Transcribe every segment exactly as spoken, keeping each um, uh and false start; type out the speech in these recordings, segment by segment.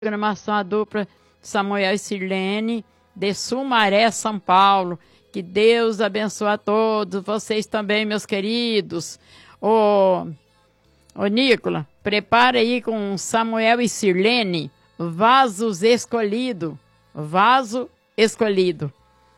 programação a dupla Samuel e Sirlene, de Sumaré, São Paulo. Que Deus abençoe a todos, vocês também, meus queridos. Ô, ô Nicola, prepara aí com Samuel e Sirlene, Vasos Escolhido. Vaso Escolhido.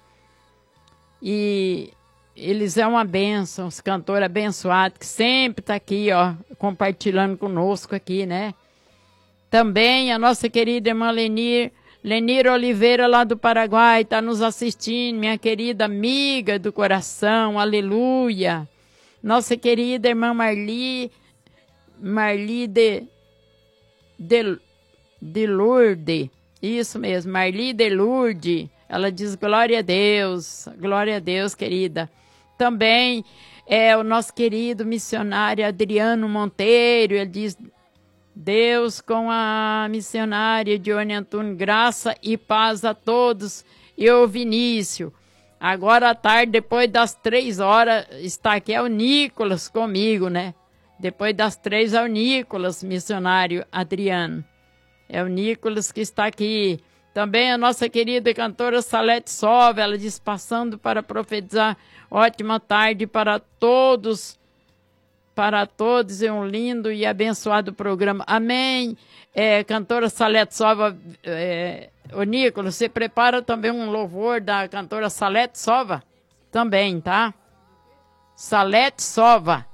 E eles é uma bênção, os cantores abençoados, que sempre tá aqui, ó, compartilhando conosco aqui, né? Também a nossa querida irmã Lenir, Lenir Oliveira, lá do Paraguai, está nos assistindo, minha querida amiga do coração, aleluia. Nossa querida irmã Marli, Marli de, de, de Lourdes, isso mesmo, Marli de Lourdes, ela diz glória a Deus, glória a Deus, querida. Também é o nosso querido missionário Adriano Monteiro, ele diz: Deus com a missionária Dione Antônio, graça e paz a todos. E o Vinícius, agora à tarde, depois das três horas, está aqui é o Nicolas comigo, né? Depois das três é o Nicolas, missionário Adriano. É o Nicolas que está aqui. Também a nossa querida cantora Salete Sova, ela diz: passando para profetizar, ótima tarde para todos. Para todos é um lindo e abençoado programa. Amém. É, cantora Salete Sova, é, o Nicolas, você prepara também um louvor da cantora Salete Sova? Também, tá? Salete Sova.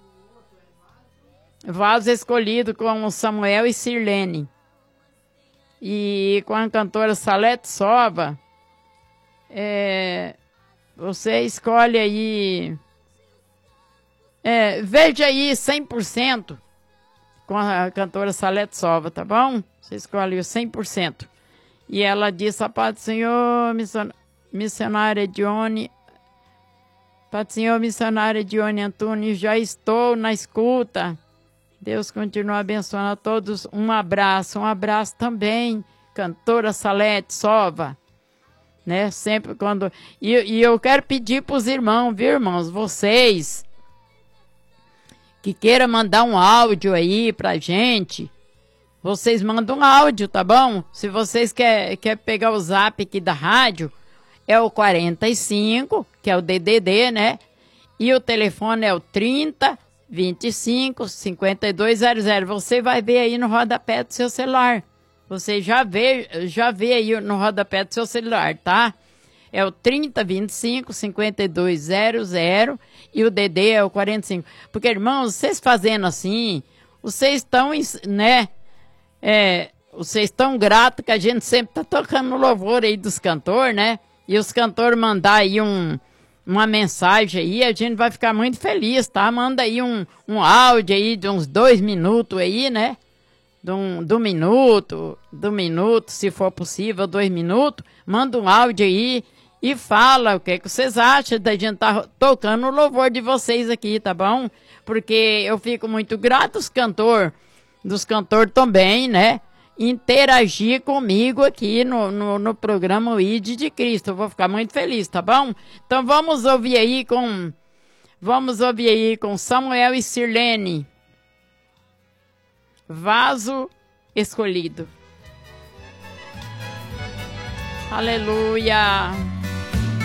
Vaso Escolhido com Samuel e Sirlene. E com a cantora Salete Sova, é, você escolhe aí... É, veja aí cem por cento com a cantora Salete Sova, tá bom? Você escolhe o cem por cento. E ela disse: a paz do Senhor, missionária Dione, paz do Senhor, missionária Dione Antônio, já estou na escuta. Deus continua abençoando a todos. Um abraço, um abraço também, cantora Salete Sova. Né? Sempre quando... E, e eu quero pedir para os irmãos, viu, irmãos? Vocês... que queira mandar um áudio aí pra gente, vocês mandam um áudio, tá bom? Se vocês querem quer pegar o zap aqui da rádio, é o quarenta e cinco, que é o D D D, né? E o telefone é o trinta, vinte e cinco, cinquenta e dois zero zero. Você vai ver aí no rodapé do seu celular. Você já vê, já vê aí no rodapé do seu celular, tá? É o trinta, vinte e cinco, cinquenta e dois zero zero e o D D é o quarenta e cinco. Porque, irmãos, vocês fazendo assim, vocês estão, né, é, vocês estão gratos que a gente sempre tá tocando no louvor aí dos cantores, né? E os cantores mandar aí um, uma mensagem aí, a gente vai ficar muito feliz, tá? Manda aí um, um áudio aí de uns dois minutos aí, né? Do, um, do minuto, do minuto, se for possível, dois minutos. Manda um áudio aí. E fala o que, que vocês acham da gente estar tá tocando o louvor de vocês aqui, tá bom? Porque eu fico muito grato dos cantores, dos cantores também, né? Interagir comigo aqui no, no, no programa O I D de Cristo. Eu vou ficar muito feliz, tá bom? Então vamos ouvir aí com... Vamos ouvir aí com Samuel e Sirlene. Vaso Escolhido. Aleluia!